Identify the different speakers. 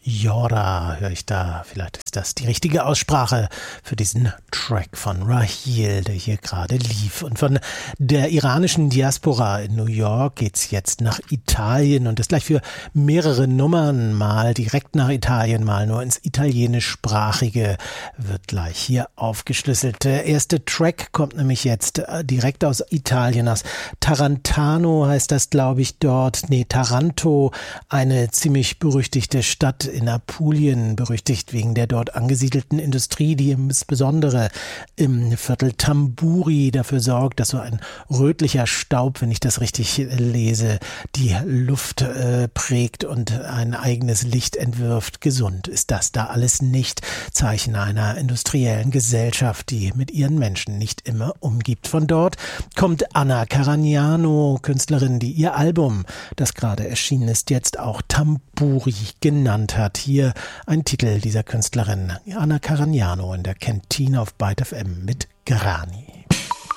Speaker 1: Yora höre ich da. Vielleicht ist das die richtige Aussprache für diesen Track von Raheel, der hier gerade lief. Und von der iranischen Diaspora in New York geht's jetzt nach Italien und das gleich für mehrere Nummern, mal direkt nach Italien, mal nur ins Italienischsprachige, wird gleich hier aufgeschlüsselt. Der erste Track kommt nämlich jetzt direkt aus Italien, aus Tarantano heißt das, glaube ich, dort. Nee, Taranto, eine ziemlich berüchtigte Stadt in Apulien, berüchtigt wegen der dort angesiedelten Industrie, die insbesondere im Viertel Tamburi dafür sorgt, dass so ein rötlicher Staub, wenn ich das richtig lese, die Luft prägt und ein eigenes Licht entwirft. Gesund ist das da alles nicht. Zeichen einer industriellen Gesellschaft, die mit ihren Menschen nicht immer umgibt. Von dort kommt Anna Caragnano, Künstlerin, die ihr Album, das gerade erschienen ist, jetzt auch Tamburi genannt hat. Hier ein Titel dieser Künstlerin, Anna Caragnano in der Kantine auf Byte FM mit Grani.